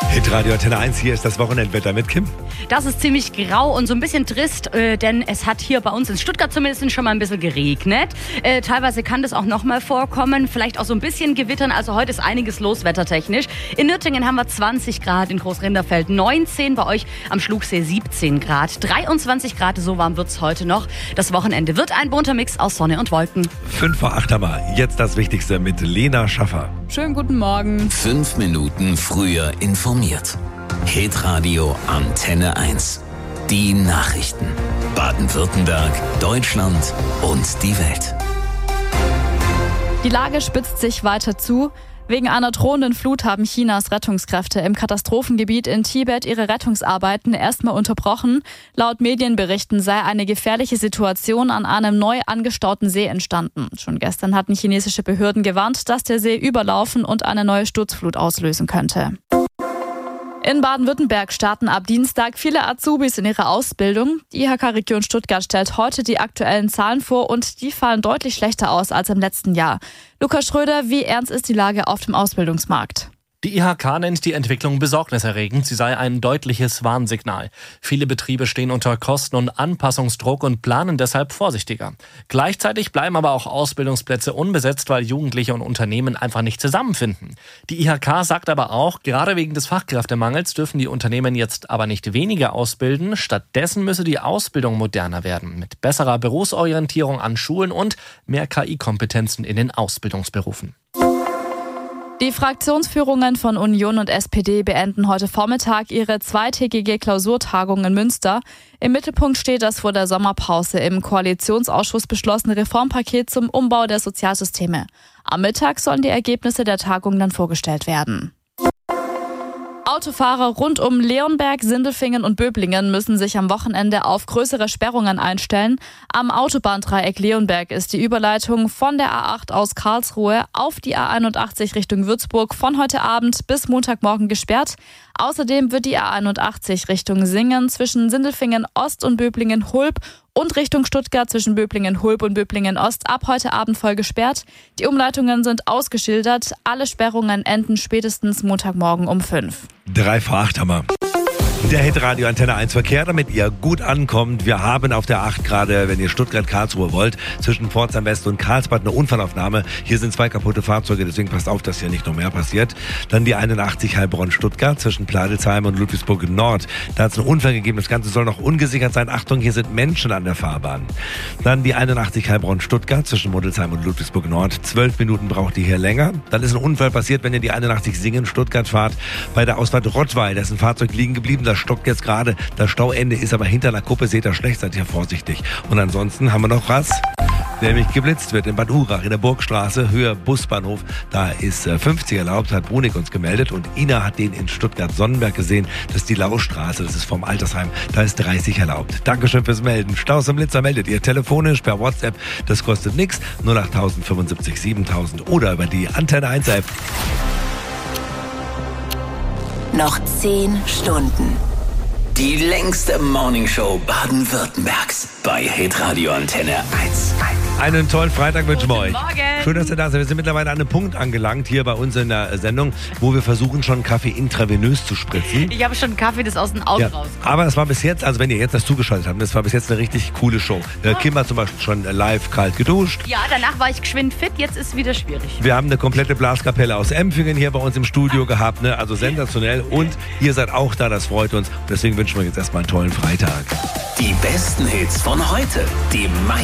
Hitradio Antenne 1, hier ist das Wochenendwetter mit Kim. Das ist ziemlich grau und so ein bisschen trist, denn es hat hier bei uns in Stuttgart zumindest schon mal ein bisschen geregnet. Teilweise kann das auch nochmal vorkommen, vielleicht auch so ein bisschen gewittern, also heute ist einiges los wettertechnisch. In Nürtingen haben wir 20 Grad, in Großrinderfeld 19, bei euch am Schlugsee 17 Grad, 23 Grad, so warm wird es heute noch. Das Wochenende wird ein bunter Mix aus Sonne und Wolken. 5 vor 8 haben wir. Jetzt das Wichtigste mit Lena Schaffer. Schönen guten Morgen. 5 Minuten früher informiert. Hitradio Antenne 1. Die Nachrichten. Baden-Württemberg, Deutschland und die Welt. Die Lage spitzt sich weiter zu. Wegen einer drohenden Flut haben Chinas Rettungskräfte im Katastrophengebiet in Tibet ihre Rettungsarbeiten erstmal unterbrochen. Laut Medienberichten sei eine gefährliche Situation an einem neu angestauten See entstanden. Schon gestern hatten chinesische Behörden gewarnt, dass der See überlaufen und eine neue Sturzflut auslösen könnte. In Baden-Württemberg starten ab Dienstag viele Azubis in ihre Ausbildung. Die IHK-Region Stuttgart stellt heute die aktuellen Zahlen vor und die fallen deutlich schlechter aus als im letzten Jahr. Lukas Schröder, wie ernst ist die Lage auf dem Ausbildungsmarkt? Die IHK nennt die Entwicklung besorgniserregend, sie sei ein deutliches Warnsignal. Viele Betriebe stehen unter Kosten- und Anpassungsdruck und planen deshalb vorsichtiger. Gleichzeitig bleiben aber auch Ausbildungsplätze unbesetzt, weil Jugendliche und Unternehmen einfach nicht zusammenfinden. Die IHK sagt aber auch, gerade wegen des Fachkräftemangels dürfen die Unternehmen jetzt aber nicht weniger ausbilden. Stattdessen müsse die Ausbildung moderner werden, mit besserer Berufsorientierung an Schulen und mehr KI-Kompetenzen in den Ausbildungsberufen. Die Fraktionsführungen von Union und SPD beenden heute Vormittag ihre zweitägige Klausurtagung in Münster. Im Mittelpunkt steht das vor der Sommerpause im Koalitionsausschuss beschlossene Reformpaket zum Umbau der Sozialsysteme. Am Mittag sollen die Ergebnisse der Tagung dann vorgestellt werden. Autofahrer rund um Leonberg, Sindelfingen und Böblingen müssen sich am Wochenende auf größere Sperrungen einstellen. Am Autobahndreieck Leonberg ist die Überleitung von der A8 aus Karlsruhe auf die A81 Richtung Würzburg von heute Abend bis Montagmorgen gesperrt. Außerdem wird die A81 Richtung Singen zwischen Sindelfingen Ost und Böblingen Hulb und Richtung Stuttgart zwischen Böblingen Hulb und Böblingen Ost ab heute Abend voll gesperrt. Die Umleitungen sind ausgeschildert. Alle Sperrungen enden spätestens Montagmorgen um 5. 3 vor 8 haben wir. Der Hitradio Antenne 1 Verkehr, damit ihr gut ankommt. Wir haben auf der 8 gerade, wenn ihr Stuttgart-Karlsruhe wollt, zwischen Pforzheim West und Karlsbad eine Unfallaufnahme. Hier sind 2 kaputte Fahrzeuge, deswegen passt auf, dass hier nicht noch mehr passiert. Dann die 81 Heilbronn-Stuttgart zwischen Pladelsheim und Ludwigsburg Nord. Da hat es einen Unfall gegeben, das Ganze soll noch ungesichert sein. Achtung, hier sind Menschen an der Fahrbahn. Dann die 81 Heilbronn-Stuttgart zwischen Modelsheim und Ludwigsburg Nord. 12 Minuten braucht die hier länger. Dann ist ein Unfall passiert, wenn ihr die 81 Singen-Stuttgart fahrt. Bei der Ausfahrt Rottweil, da ist ein Fahrzeug liegen geblieben. Das stockt jetzt gerade. Das Stauende ist aber hinter einer Kuppe. Seht ihr schlecht, seid ihr vorsichtig. Und ansonsten haben wir noch was, nämlich geblitzt wird in Bad Urach in der Burgstraße, Höhe Busbahnhof. Da ist 50 erlaubt, hat Brunig uns gemeldet. Und Ina hat den in Stuttgart-Sonnenberg gesehen. Das ist die Laustraße, das ist vom Altersheim. Da ist 30 erlaubt. Dankeschön fürs Melden. Staus im Blitzer meldet ihr telefonisch per WhatsApp. Das kostet nichts. 08000 75 7000 oder über die Antenne 1 App. Noch 10 Stunden. Die längste Morningshow Baden-Württembergs bei Hitradio Antenne 1. Einen tollen Freitag wünschen wir euch. Morgen. Schön, dass ihr da seid. Wir sind mittlerweile an einem Punkt angelangt hier bei uns in der Sendung, wo wir versuchen, schon Kaffee intravenös zu spritzen. Ich habe schon Kaffee, das aus den Augen rauskommt. Aber es war bis jetzt, also wenn ihr jetzt das zugeschaltet habt, das war bis jetzt eine richtig coole Show. Kim hat zum Beispiel schon live kalt geduscht. Ja, danach war ich geschwind fit, jetzt ist es wieder schwierig. Wir haben eine komplette Blaskapelle aus Empfingen hier bei uns im Studio gehabt, ne? Also sensationell. Und ihr seid auch da, das freut uns. Deswegen wünschen wir jetzt erstmal einen tollen Freitag. Die besten Hits von heute. Die